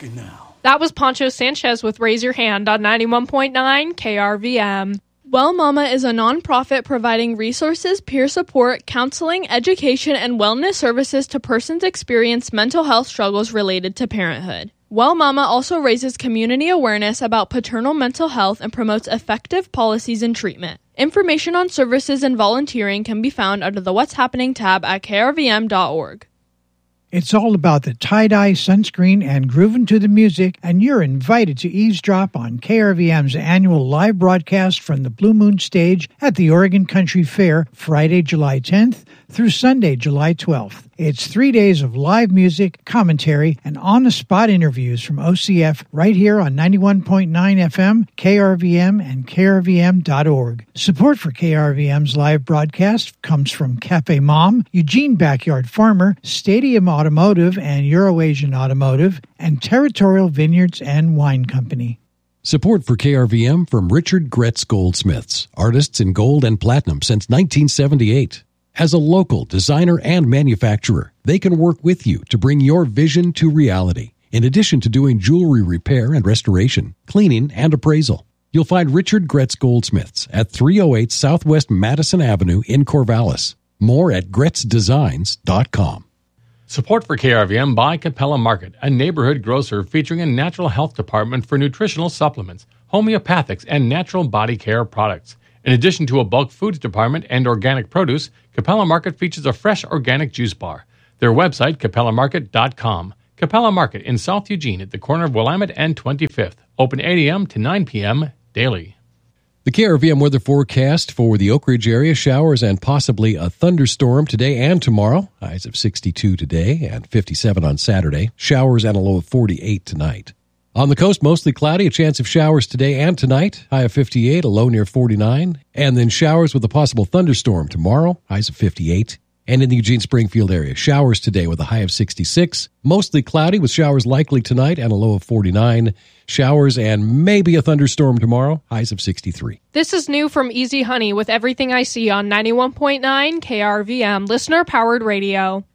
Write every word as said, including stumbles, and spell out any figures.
talking now. That was Poncho Sanchez with Raise Your Hand on ninety-one point nine K R V M. Well Mama is a nonprofit providing resources, peer support, counseling, education, and wellness services to persons experiencing mental health struggles related to parenthood. Well Mama also raises community awareness about paternal mental health and promotes effective policies and treatment. Information on services and volunteering can be found under the What's Happening tab at K R V M dot org. It's all about the tie-dye, sunscreen, and grooving to the music, and you're invited to eavesdrop on K R V M's annual live broadcast from the Blue Moon stage at the Oregon Country Fair, Friday, July tenth through Sunday, July twelfth. It's three days of live music, commentary, and on-the-spot interviews from O C F right here on ninety-one point nine F M, K R V M, and K R V M dot org. Support for K R V M's live broadcast comes from Cafe Mom, Eugene Backyard Farmer, Stadium Automotive and Euroasian Automotive, and Territorial Vineyards and Wine Company. Support for K R V M from Richard Gretz Goldsmiths, artists in gold and platinum since nineteen seventy-eight. As a local designer and manufacturer, they can work with you to bring your vision to reality, in addition to doing jewelry repair and restoration, cleaning, and appraisal. You'll find Richard Gretz Goldsmiths at three oh eight Southwest Madison Avenue in Corvallis. More at gretz designs dot com. Support for K R V M by Capella Market, a neighborhood grocer featuring a natural health department for nutritional supplements, homeopathics, and natural body care products. In addition to a bulk foods department and organic produce, Capella Market features a fresh organic juice bar. Their website, capella market dot com. Capella Market in South Eugene at the corner of Willamette and twenty-fifth. Open eight a.m. to nine p.m. daily. The K R V M weather forecast for the Oak Ridge area, showers and possibly a thunderstorm today and tomorrow. Highs of sixty-two today and fifty-seven on Saturday. Showers and a low of forty-eight tonight. On the coast, mostly cloudy, a chance of showers today and tonight. High of fifty-eight, a low near forty-nine. And then showers with a possible thunderstorm tomorrow. Highs of fifty-eight. And in the Eugene-Springfield area, showers today with a high of sixty-six. Mostly cloudy with showers likely tonight and a low of forty-nine. Showers and maybe a thunderstorm tomorrow. Highs of sixty-three. This is new from Easy Honey with Everything I See on ninety-one point nine K R V M, listener-powered radio.